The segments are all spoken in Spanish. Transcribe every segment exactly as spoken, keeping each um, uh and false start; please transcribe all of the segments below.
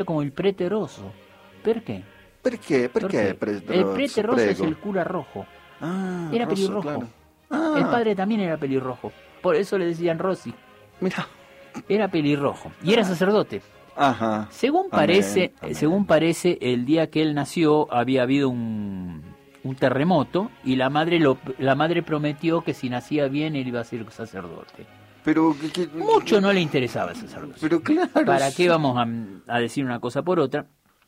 como il prete rosso. Perché? Perché? Perché? Perché el prete rosso Prego. es el cura rojo. Ah, Era rosso, pelirrojo. claro. Ah, El padre también era pelirrojo. Por eso le decían Rossi. mira. Era pelirrojo. Y era sacerdote. Ajá. Según Amén, parece, amén. según parece, el día que él nació había habido un, un terremoto y la madre lo, la madre prometió que si nacía bien él iba a ser sacerdote. Pero que, que- Mucho no le interesaba el sacerdote. Pero claro. ¿Para qué vamos a, a decir una cosa por otra?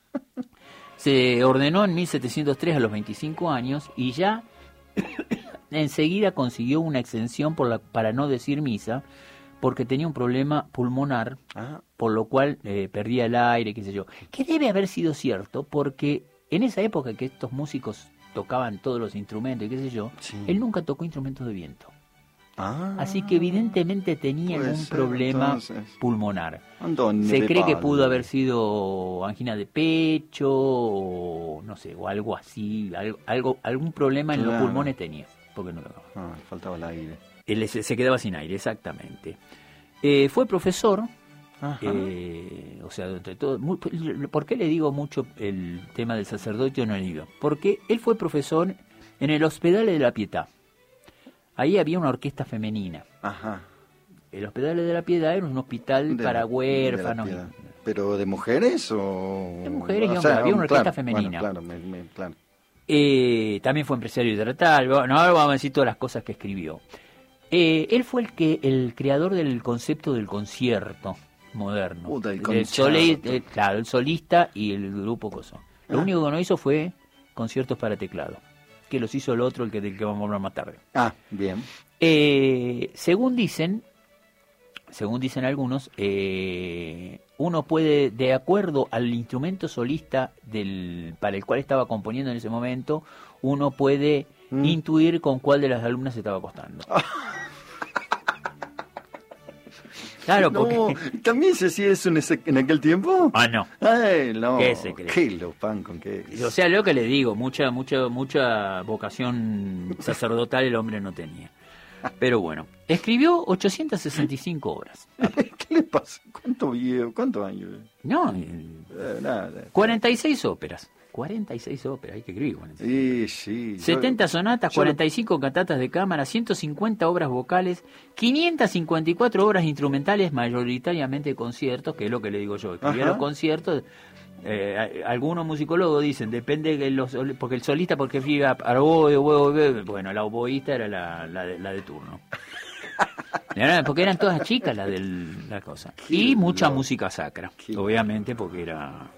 Se ordenó en mil setecientos tres a los veinticinco años y ya enseguida consiguió una exención por la, para no decir misa, porque tenía un problema pulmonar, Ah, por lo cual eh, perdía el aire, qué sé yo. Que debe haber sido cierto, porque en esa época que estos músicos tocaban todos los instrumentos y qué sé yo, sí. él nunca tocó instrumentos de viento. Ah, Así que evidentemente tenía puede algún ser, problema entonces. pulmonar. Antonio Se de cree que Padre. pudo haber sido angina de pecho o no sé, o algo así, algo, algo algún problema en los Claro. pulmones tenía, porque no tocaba. Ah, faltaba el aire. Él se, se quedaba sin aire, exactamente. Eh, fue profesor, Ajá. eh, o sea, entre todo, muy- ¿por qué le digo mucho el tema del sacerdote o no le digo? Porque él fue profesor en el Hospital de la Pietà. Ahí había una orquesta femenina. Ajá. El Hospital de la Piedad era un hospital De para la- huérfanos. de la piedad. ¿Pero de mujeres o...? De mujeres y O hombres, sea, había una orquesta claro, femenina. Bueno, claro, me- me- claro. Eh, también fue empresario teatral. Bueno, ahora vamos a decir todas las cosas que escribió. Eh, él fue el que el creador del concepto del concierto moderno. Uh, del El concerto. soli- eh, claro, el solista y el grupo coso. Lo Ah. único que no hizo fue conciertos para teclado, que los hizo el otro, el que, del que vamos a hablar más tarde. Ah, bien. Eh, según dicen, según dicen algunos, eh, uno puede, de acuerdo al instrumento solista del, para el cual estaba componiendo en ese momento, uno puede Mm. intuir con cuál de las alumnas se estaba acostando. Claro, porque... No, ¿también se hacía eso en, ese, en aquel tiempo? Ah, no. Ay, no. ¿Qué se cree? ¿Qué lo pan con qué? O sea, lo que le digo, mucha, mucha, mucha vocación sacerdotal el hombre no tenía. Pero bueno, escribió ochocientas sesenta y cinco obras. ¿Qué le pasa? ¿Cuánto viejo? ¿Cuántos años? No, Eh, nada. cuarenta y seis óperas. cuarenta y seis óperas, hay que escribir. cuarenta y seis. Sí, sí. Yo- setenta sonatas, yo lo- cuarenta y cinco cantatas de cámara, ciento cincuenta obras vocales, quinientas cincuenta y cuatro obras instrumentales, mayoritariamente conciertos, que es lo que le digo yo. Escribía Ajá. los conciertos. Eh, a- algunos musicólogos dicen, depende de los, porque el solista, porque escribe a- a oboe, oboe, oboe, bueno, la oboísta era la, la, de, la de turno. Era- porque eran todas chicas las de la cosa. Y mucha loco. música sacra, Qué obviamente, porque era...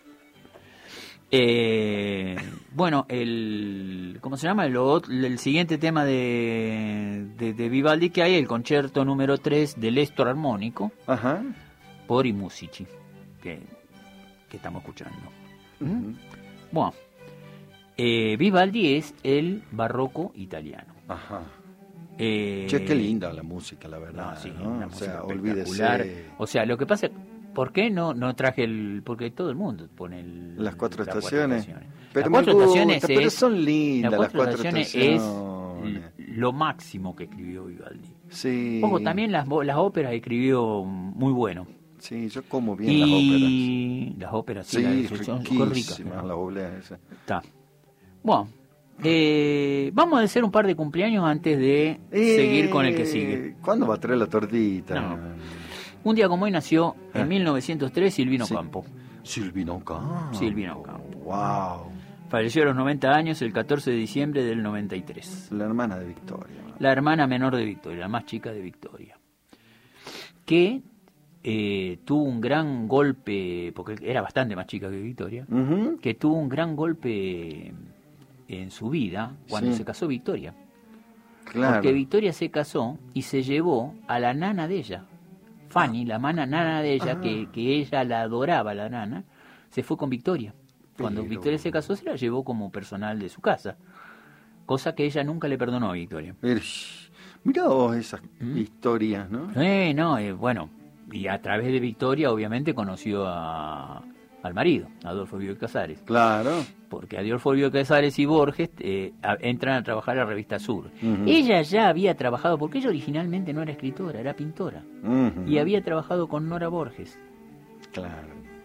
Eh, bueno, el ¿cómo se llama? El, ot- el siguiente tema de, de, de Vivaldi que hay, el concierto número tres del Estor armónico Ajá. por i musici, que, que estamos escuchando. ¿Mm? Ujú. Bueno, eh, Vivaldi es el barroco italiano. Ajá. Eh, Che, qué linda la música, la verdad. No, sí, ¿no? una O música sea, espectacular. olvídese. O sea, lo que pasa, ¿por qué no no traje el? Porque todo el mundo pone el, Las cuatro las estaciones. estaciones. Pero las me cuatro gusta, estaciones pero es, son lindas las las cuatro cuatro estaciones estaciones. es lo máximo que escribió Vivaldi. Sí. Ojo, también las vo- las óperas escribió muy bueno. Sí, yo como bien las óperas. Y las óperas, sí, Sí, las- son, son ricas. riquísimas las obleas esas. Está. Bueno, eh, vamos a hacer un par de cumpleaños antes de Eh, seguir con el que sigue. ¿Cuándo va a traer la tortita? No. Un día como hoy nació en Ah. mil novecientos tres Silvino Sí. Campo. Silvino Campo. Silvino Campo. Wow. Falleció a los noventa años el catorce de diciembre del noventa y tres. La hermana de Victoria. La hermana menor de Victoria, la más chica de Victoria. Que eh, tuvo un gran golpe, porque era bastante más chica que Victoria, Ujú. que tuvo un gran golpe en su vida cuando Sí. se casó Victoria. Claro. Porque Victoria se casó y se llevó a la nana de ella. Fanny, la mana, nana de ella, Ah. que, que ella la adoraba, la nana, se fue con Victoria. Cuando Pero- Victoria se casó, se la llevó como personal de su casa. Cosa que ella nunca le perdonó a Victoria. Ish. Mirá vos esas ¿Mm? historias, ¿no? Eh, no, eh, bueno, y a través de Victoria obviamente conoció a, al marido, Adolfo Bioy Casares. Claro. Porque Adolfo Bioy Casares y Borges eh, a- entran a trabajar a la revista Sur. Ujú. Ella ya había trabajado, porque ella originalmente no era escritora, era pintora. Ujú. Y había trabajado con Nora Borges. Claro.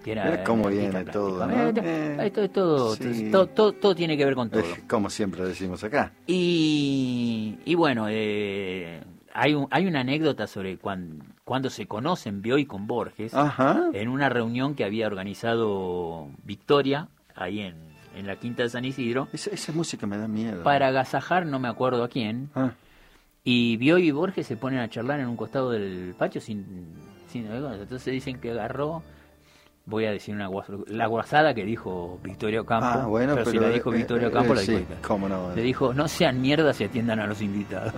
que era Mira cómo artista viene plástico. todo, ¿no? Eh, Eh, Esto es todo, sí. todo, todo, todo tiene que ver con todo. Eh, como siempre decimos acá. Y, y bueno, eh, hay, un, hay una anécdota sobre cuan- cuando se conocen Bioy con Borges, Ajá. en una reunión que había organizado Victoria, ahí en, en la Quinta de San Isidro, Esa, esa música me da miedo. para agasajar, no me acuerdo a quién, Ah, y Bioy y Borges se ponen a charlar en un costado del patio sin... sin entonces dicen que agarró... Voy a decir una guas- la guasada que dijo Victoria Ocampo, ah, bueno, pero, pero, si la dijo eh, Victoria eh, Ocampo, eh, la dijo sí, ella. cómo no. Le dijo, no sean mierdas y atiendan a los invitados.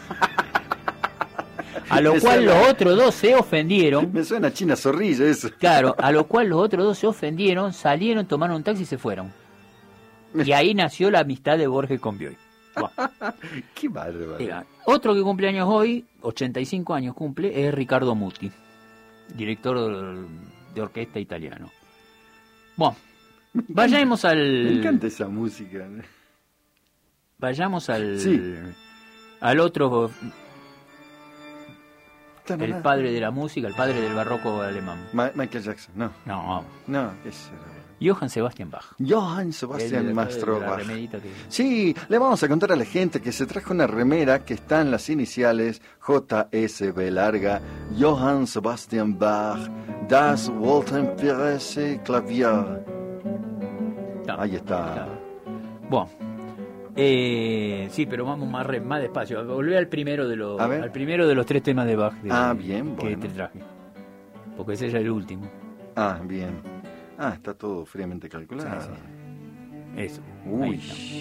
A lo Me cual suena- los otros dos se ofendieron. Me suena a China Zorrilla eso. Claro, a lo cual los otros dos se ofendieron, salieron, tomaron un taxi y se fueron. Y ahí nació la amistad de Borges con Bioy. Buah. Qué bárbaro. Mira, otro que cumple años hoy, ochenta y cinco años cumple, es Ricardo Muti, director de, de orquesta italiano. Bueno, vayamos al... Me encanta esa música. Vayamos al... Sí. al otro... El padre de la música, el padre del barroco alemán. Ma- Michael Jackson, no. No, No, ese era... Johann Sebastian Bach. Johann El Sebastian de- Mastro de la Bach. remerita que- Sí, le vamos a contar a la gente que se trajo una remera que está en las iniciales J S B larga, Johann Sebastian Bach, Das Waltenperese Klavier. No, Ahí está. claro. Bueno, eh, sí, pero vamos más, re- más despacio. Volvé al primero de los, A ver. al primero de los tres temas de Bach de- Ah, bien, que bueno. te traje, porque ese ya es el último. Ah, bien. Ah, está todo fríamente calculado. Sí, Eso. ahí Uy.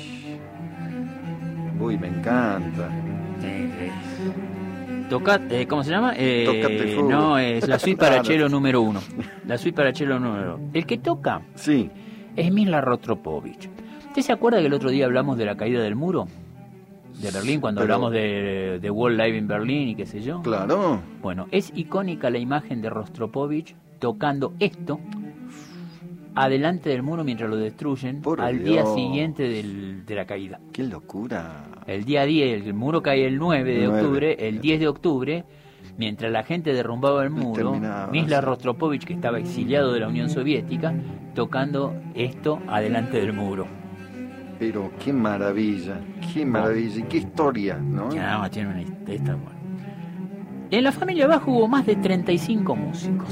está. Uy, me encanta. Eh, eh. Toca, eh, ¿cómo se llama? Eh, Tócate fuego. no, es la suite para Claro. cello número uno. La suite para cello número uno. El que toca Sí, es Miroslav Rostropovich. ¿Usted se acuerda que el otro día hablamos de la caída del muro de Berlín, cuando Pero- hablamos de, de World Live in Berlin y qué sé yo? claro. Bueno, es icónica la imagen de Rostropovich tocando esto adelante del muro mientras lo destruyen Por al Dios. día siguiente del- de la caída. Qué locura. El día diez, el muro cae el nueve de Nueve. octubre, el diez de octubre, mientras la gente derrumbaba el muro, Terminaba, Miroslav sí. Rostropovich, que estaba exiliado de la Unión Soviética, tocando esto adelante del muro. Pero qué maravilla, qué maravilla y qué historia, ¿no? Ya, no, tiene una historia, está bueno. En la familia Bach hubo más de treinta y cinco músicos.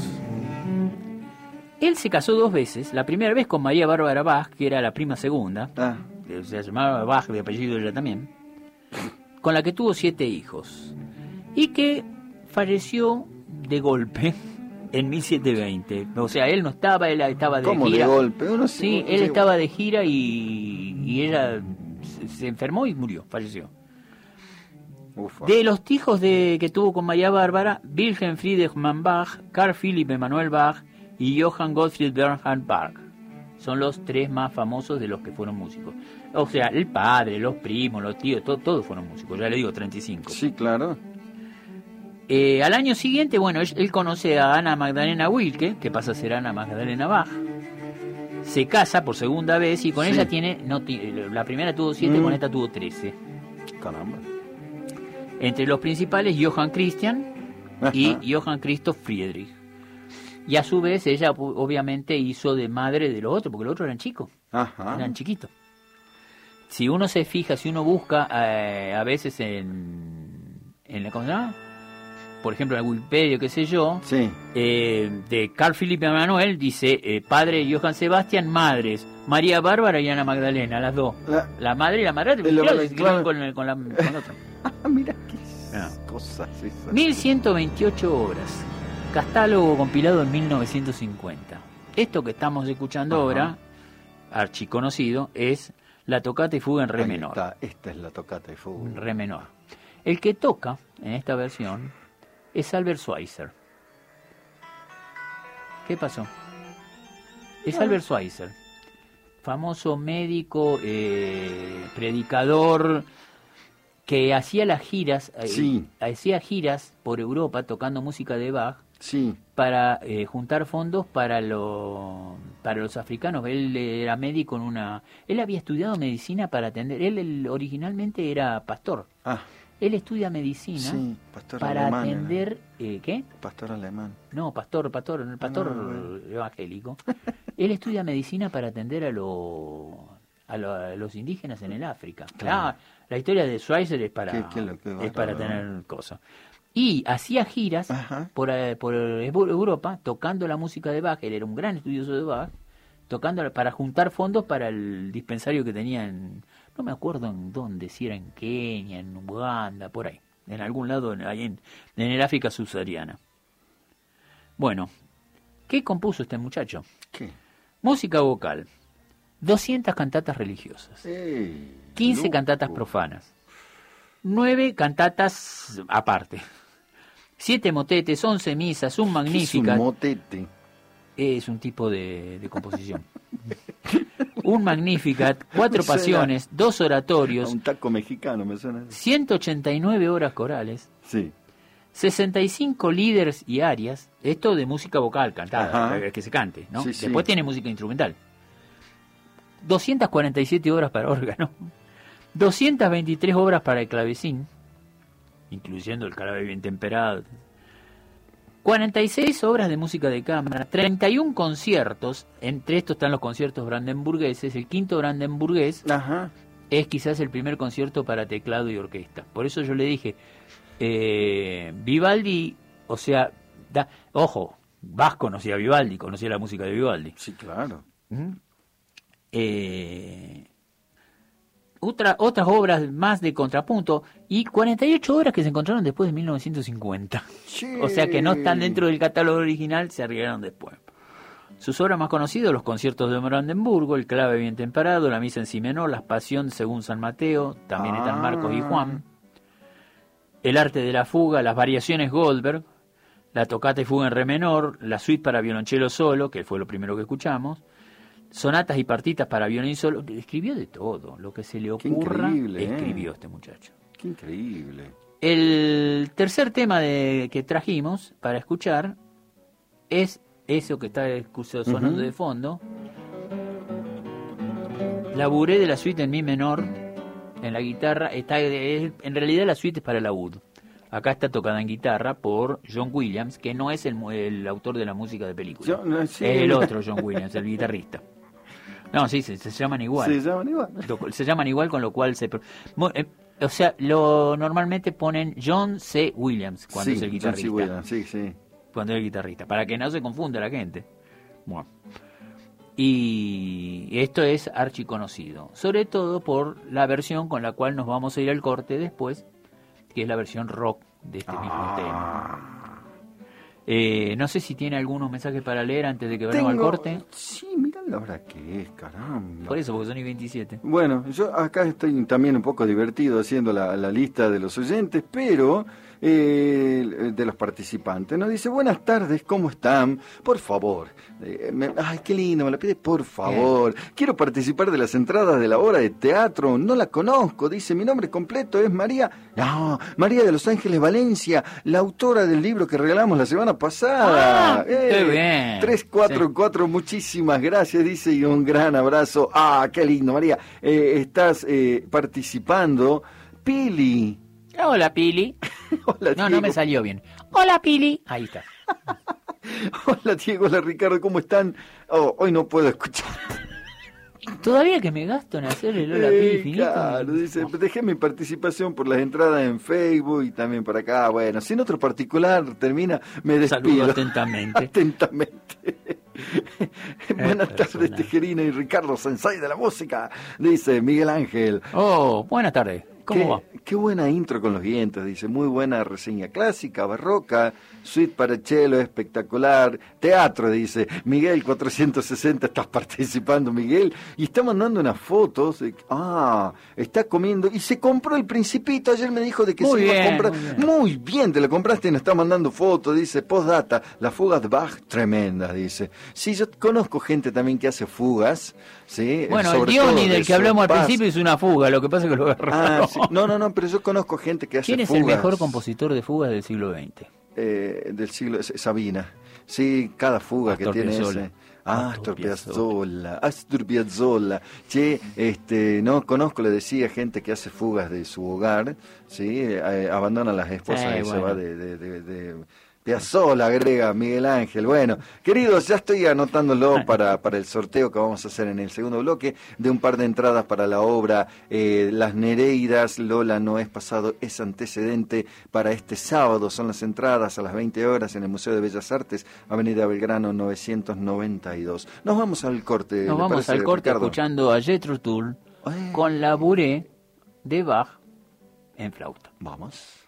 Él se casó dos veces, la primera vez con María Bárbara Bach, que era la prima segunda, Ah, que se llamaba Bach de apellido ella también, con la que tuvo siete hijos, y que falleció de golpe en mil setecientos veinte. O sea, él no estaba, él estaba de ¿cómo de gira. golpe? Uno se- Sí, él se- estaba de gira y, y ella se, se enfermó y murió, falleció. Ufa. De los hijos de, que tuvo con María Bárbara, Wilhelm Friedrich Bach, Carl Philipp Emanuel Bach y Johann Gottfried Bernhard Bach. Son los tres más famosos de los que fueron músicos. O sea, el padre, los primos, los tíos, todo- todos fueron músicos, ya le digo, treinta y cinco. Sí, claro. Eh, al año siguiente, bueno, él, él conoce a Ana Magdalena Wilke, que pasa a ser Ana Magdalena Bach. Se casa por segunda vez y con Sí. ella tiene, no, ti- la primera tuvo siete, Mm. con esta tuvo trece. Caramba. Entre los principales, Johann Christian y Ajá. Johann Christoph Friedrich. Y a su vez, ella pu- obviamente hizo de madre de los otros, porque los otros eran chicos, Ajá. eran chiquitos. Si uno se fija, si uno busca eh, a veces en, en la, ¿cómo se llama? Por ejemplo, en la Wikipedia, qué sé yo, Sí. eh, de Carl Philipp Emanuel dice eh, padre Johann Sebastian, madres María Bárbara y Ana Magdalena, las dos. La- La madre y la madre, la- claro, la- se claro. quedaron con, el- con la, con la otra. Ah, mira qué Ah. cosas esas. mil ciento veintiocho obras. Catálogo compilado en mil novecientos cincuenta. Esto que estamos escuchando Ajá. ahora, archiconocido, es la tocata y fuga en re Ahí menor. está, esta es la tocata de fútbol. Re menor. El que toca en esta versión es Albert Schweitzer. ¿Qué pasó? Es Ah. Albert Schweitzer, famoso médico, eh, predicador, que hacía las giras, eh, Sí. hacía giras por Europa tocando música de Bach Sí, para eh, juntar fondos para los para los africanos. Él era médico en una, él había estudiado medicina para atender. Él, él originalmente era pastor. ah, Él estudia medicina Sí, pastor para alemán, atender... Eh, ¿Qué? Pastor alemán. No, pastor, pastor, el pastor no, no. evangélico. Él estudia medicina para atender a, lo, a, lo, a los indígenas en el África. Claro. Ah, la historia de Schweitzer es para, Qué- qué lo que va, es para claro. tener cosas. Y hacía giras Ajá. por, eh, por Europa tocando la música de Bach. Él era un gran estudioso de Bach, tocando para juntar fondos para el dispensario que tenía en... No me acuerdo en dónde, si era en Kenia, en Uganda, por ahí. En algún lado, ahí en, en el África subsahariana. Bueno, ¿qué compuso este muchacho? ¿Qué? Música vocal, doscientas cantatas religiosas, Ey, quince loco. cantatas profanas, nueve cantatas aparte, siete motetes, once misas, un ¿Qué es Magnificat. un motete? Es un tipo de, de composición. Un Magnificat, cuatro Me suena pasiones, dos A oratorios, un taco mexicano me suena. ciento ochenta y nueve horas corales, Sí. sesenta y cinco líderes y arias, esto de música vocal cantada, Ajá. eh, que se cante, ¿no? Sí, sí. Después tiene música instrumental. doscientas cuarenta y siete obras para órgano, doscientas veintitrés obras para el clavecín, incluyendo el clave bien temperado, cuarenta y seis obras de música de cámara, treinta y uno conciertos, entre estos están los conciertos brandenburgueses, el quinto brandenburgués Ajá. es quizás el primer concierto para teclado y orquesta. Por eso yo le dije, eh, Vivaldi, o sea, da, ojo, Bach conocía a Vivaldi, conocía la música de Vivaldi. Sí, claro. ¿Mm? Eh, otra, otras obras más de contrapunto y cuarenta y ocho obras que se encontraron después de mil novecientos cincuenta. Sí. O sea que no están dentro del catálogo original, se arreglaron después. Sus obras más conocidas, los conciertos de Brandenburgo, el clave bien temperado, la misa en si menor, la pasión según San Mateo, también están Ah. Marcos y Juan, el arte de la fuga, las variaciones Goldberg, la tocata y fuga en re menor, la suite para violonchelo solo, que fue lo primero que escuchamos, sonatas y partitas para violín solo. Escribió de todo, lo que se le Qué ocurra, increíble, ¿eh? escribió este muchacho. Qué increíble. El tercer tema de, que trajimos para escuchar es eso que está escu- sonando Ujú. de fondo. La buré de la suite en mi menor en la guitarra. Está, es- en realidad la suite es para laúd. Acá está tocada en guitarra por John Williams, que no es el, mu- el autor de la música de película. Yo, no, sí. Es el otro John Williams, el guitarrista. No, sí, se, se llaman igual. Se llaman igual. Lo- se llaman igual, con lo cual se... pro- Mo- eh, o sea, lo normalmente ponen John C. Williams cuando Sí, es el John guitarrista. C. Williams, sí, sí. Cuando es el guitarrista, para que no se confunda la gente. Bueno. Y esto es archiconocido, sobre todo por la versión con la cual nos vamos a ir al corte después, que es la versión rock de este mismo Ah. tema. Eh, no sé si tiene algunos mensajes para leer antes de que vayamos al Tengo- corte. Sí, mira la hora que es, caramba. Por eso, porque son y veintisiete. Bueno, yo acá estoy también un poco divertido haciendo la, la lista de los oyentes, pero eh, de los participantes. Nos dice, buenas tardes, ¿cómo están? Por favor. Eh, me- ay, qué lindo, me la pide, por favor. Quiero participar de las entradas de la obra de teatro, no la conozco. Dice, mi nombre completo es María, no, María de Los Ángeles Valencia, la autora del libro que regalamos la semana pasada. Ah, qué bien. tres cuatro cuatro, muchísimas gracias, dice, y un gran abrazo. Ah, qué lindo, María. Eh, estás eh, participando. Pili. Hola, Pili. Hola, No, no Diego. me salió bien. Hola, Pili. Ahí está. Hola, Diego, hola, Ricardo, ¿cómo están? Oh, hoy no puedo escuchar. Todavía que me gasto en hacer el Hola, Pili Eh, finito. claro, dice, dejé mi participación por las entradas en Facebook y también por acá. Bueno, si en otro particular termina, me despido. Saludo atentamente. Atentamente. Buenas tardes, persona. Tejerina y Ricardo, sensei de la música, dice Miguel Ángel. Oh, buenas tardes. ¿Cómo qué, va? Qué buena intro con los vientos, dice, muy buena reseña clásica, barroca, suite para cello, espectacular, teatro, dice, Miguel cuatrocientos sesenta, estás participando, Miguel, y está mandando unas fotos, de- ah, está comiendo, y se compró el Principito, ayer me dijo de que Muy se iba a bien, comprar, muy bien. muy bien, te lo compraste y nos está mandando fotos, dice, postdata, la fuga de Bach, tremenda, dice, sí, yo conozco gente también que hace fugas, sí, Bueno, el sobre Diony todo de del que hablamos al Chopin. principio es una fuga, lo que pasa es que lo agarró. Ah, sí. No, no, no, pero yo conozco gente que hace ¿Quién es fugas. el mejor compositor de fugas del siglo veinte? Eh, del siglo S- Sabina. Sí, cada fuga Astor que tiene Piazzolla. ese. Astor Piazzolla, Astor Piazzolla. Che, este, no conozco, le decía, gente que hace fugas de su hogar, ¿sí? Eh, abandona a las esposas Sí, y bueno. se va de... de, de, de Piazzolla, agrega Miguel Ángel. Bueno, queridos, ya estoy anotándolo para, para el sorteo que vamos a hacer en el segundo bloque de un par de entradas para la obra eh, Las Nereidas, Lola no es pasado, es antecedente, para este sábado. Son las entradas a las veinte horas en el Museo de Bellas Artes, Avenida Belgrano novecientos noventa y dos. Nos vamos al corte. Nos ¿le vamos parece, al corte Ricardo? escuchando a Jethro Tull Eh. con la Bourrée de Bach en flauta. Vamos.